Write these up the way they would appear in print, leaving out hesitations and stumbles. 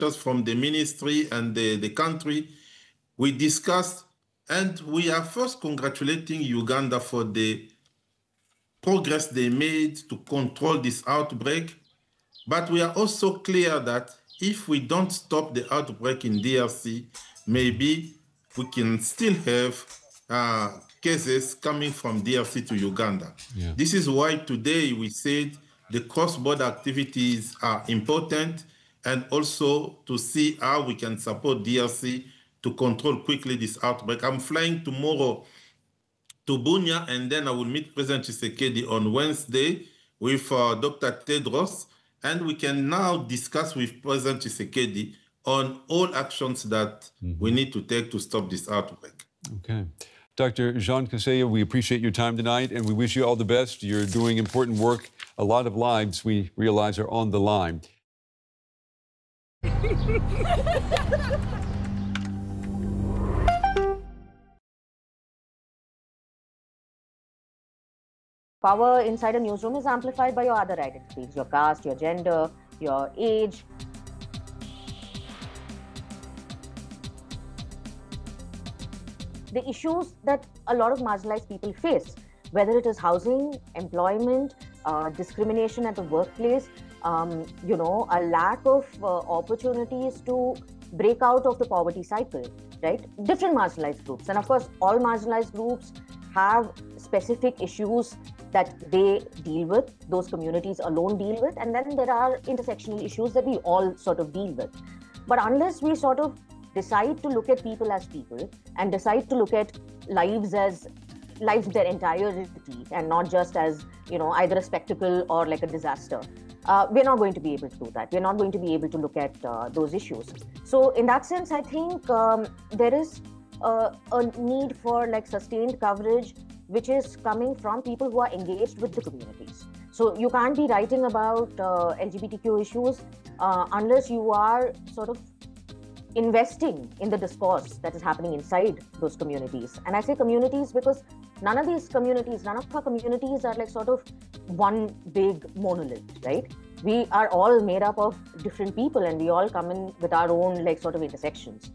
from the ministry and the country. We discussed, and we are first congratulating Uganda for the progress they made to control this outbreak. But we are also clear that if we don't stop the outbreak in DRC, maybe we can still have cases coming from DRC to Uganda. Yeah. This is why today we said the cross-border activities are important, and also to see how we can support DRC to control quickly this outbreak. I'm flying tomorrow to Bunia, and then I will meet President Tshisekedi on Wednesday with Dr. Tedros, and we can now discuss with President Tshisekedi on all actions that we need to take to stop this outbreak. Okay. Dr. Jean Kaseya, we appreciate your time tonight, and we wish you all the best. You're doing important work. A lot of lives, we realize, are on the line. Power inside a newsroom is amplified by your other identities, your caste, your gender, your age. The issues that a lot of marginalized people face, whether it is housing, employment, discrimination at the workplace, a lack of opportunities to break out of the poverty cycle, right? Different marginalized groups. And of course, all marginalized groups have specific issues that they deal with, those communities alone deal with, and then there are intersectional issues that we all sort of deal with. But unless we sort of decide to look at people as people and decide to look at lives as lives in their entirety and not just as, either a spectacle or like a disaster, we're not going to be able to do that. We're not going to be able to look at those issues. So in that sense, I think there is a need for like sustained coverage, which is coming from people who are engaged with the communities. So you can't be writing about LGBTQ issues unless you are sort of investing in the discourse that is happening inside those communities. And I say communities because none of our communities are like sort of one big monolith, right? We are all made up of different people, and we all come in with our own like sort of intersections.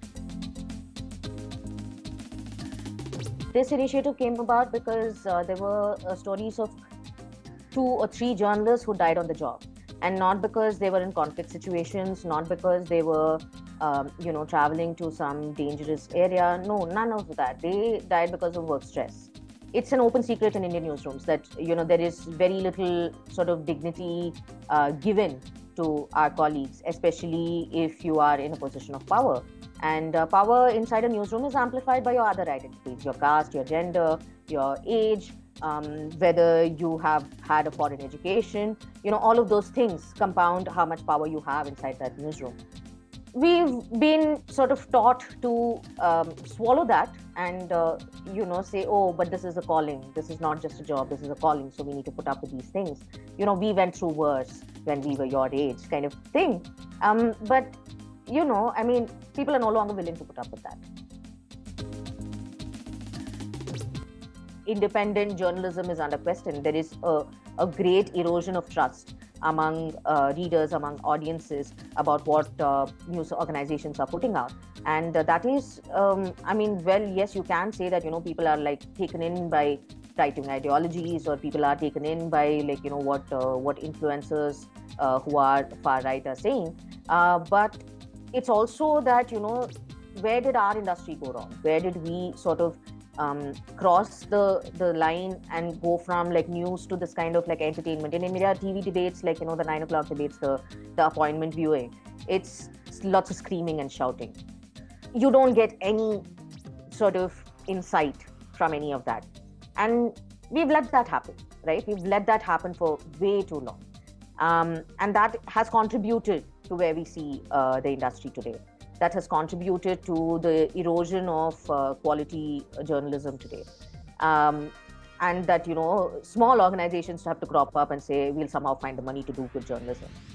This initiative came about because there were stories of 2 or 3 journalists who died on the job, and not because they were in conflict situations, not because they were traveling to some dangerous area. No, none of that. They died because of work stress. It's an open secret in Indian newsrooms that, there is very little sort of dignity given to our colleagues, especially if you are in a position of power. And power inside a newsroom is amplified by your other identities, your caste, your gender, your age, whether you have had a foreign education, all of those things compound how much power you have inside that newsroom. We've been sort of taught to swallow that and, say, oh, but this is a calling. This is not just a job. This is a calling. So we need to put up with these things. We went through worse when we were your age kind of thing. But, people are no longer willing to put up with that. Independent journalism is under question. There is a great erosion of trust among readers, among audiences about what news organizations are putting out. And that is, yes, you can say that, people are like taken in by right-wing ideologies, or people are taken in by what influencers who are far right are saying. But it's also that, where did our industry go wrong? Where did we sort of cross the line and go from like news to this kind of like entertainment? In India, TV debates, like, the 9 o'clock debates, the appointment viewing, it's lots of screaming and shouting. You don't get any sort of insight from any of that. And we've let that happen, right? We've let that happen for way too long. And that has contributed to where we see the industry today. That has contributed to the erosion of quality journalism today. And that, small organizations have to crop up and say, we'll somehow find the money to do good journalism.